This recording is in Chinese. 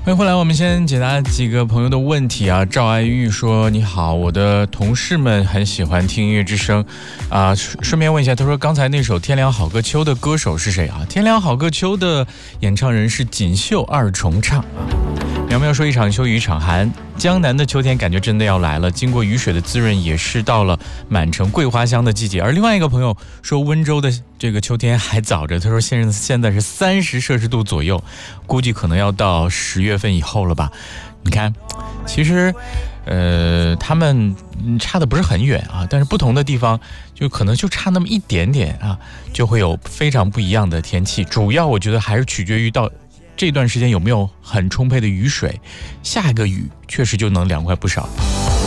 欢迎回来，我们先解答几个朋友的问题啊。赵爱玉说：“你好，我的同事们很喜欢听音乐之声啊。顺便问一下，他说刚才那首《天凉好个秋》的歌手是谁啊？《天凉好个秋》的演唱人是锦绣二重唱啊。”苗苗说：“一场秋雨一场寒，江南的秋天感觉真的要来了。经过雨水的滋润，也是到了满城桂花香的季节。”而另外一个朋友说，温州的这个秋天还早着，他说现在是30摄氏度左右，估计可能要到10月份以后了吧。你看，其实他们差的不是很远啊，但是不同的地方就可能就差那么一点点啊，就会有非常不一样的天气。主要我觉得还是取决于到这段时间有没有很充沛的雨水，下一个雨确实就能凉快不少。